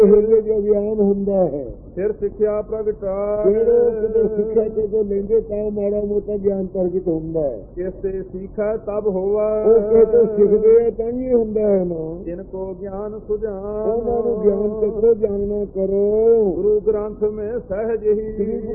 ਇਹ ਜੋ ਗਿਆਨ ਹੁੰਦਾ ਹੈ ਫਿਰ ਸਿੱਖਿਆ ਪ੍ਰਗਟਾਏ। ਜਿਹੜੇ ਕਿਤੇ ਸਿੱਖਿਆ ਤੇ ਲੈਂਦੇ ਤਾਂ ਮਾੜਾ ਮੋਟਾ ਗਿਆਨ ਪ੍ਰਗਟ ਹੁੰਦਾ ਹੈ। ਕਿਸ ਤੇ ਸਿੱਖਾ ਤਬ ਹੋਵਾ, ਉਹ ਕਿਤੇ ਸਿੱਖਦੇ ਆ ਤਾਂ ਹੀ ਹੁੰਦਾ ਹੈ ਨਾ। ਜਿਨ ਕੋ ਗਿਆਨ ਸੁਝਾਨ, ਉਹਨਾਂ ਨੂੰ ਗਿਆਨ ਕਿੱਥੋਂ ਜਾਣਨਾ ਕਰੋ। ਗੁਰੂ ਗ੍ਰੰਥ ਮੈਂ ਸਹਿਜ ਹੀ